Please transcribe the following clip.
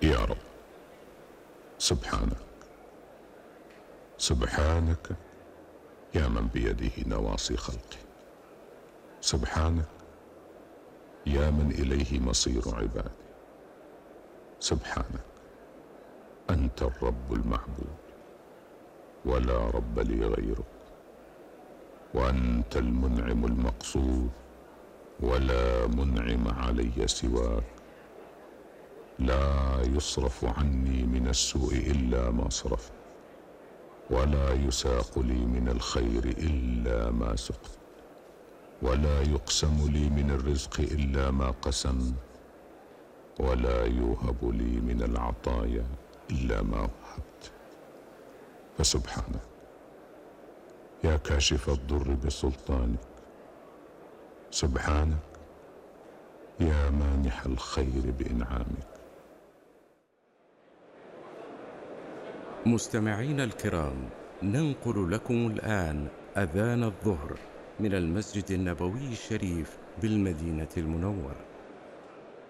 يا رب، سبحانك سبحانك يا من بيده نواصي خلقه، سبحانك يا من إليه مصير عباده، سبحانك أنت الرب المعبود ولا رب لي غيرك، وأنت المنعم المقصود ولا منعم علي سواك، لا يصرف عني من السوء إلا ما صرفت، ولا يساق لي من الخير إلا ما سقت، ولا يقسم لي من الرزق إلا ما قسمت، ولا يوهب لي من العطايا إلا ما وهبت. فسبحانك يا كاشف الضر بسلطانك، سبحانك يا مانح الخير بإنعامك. مستمعينا الكرام، ننقل لكم الآن أذان الظهر من المسجد النبوي الشريف بالمدينة المنورة.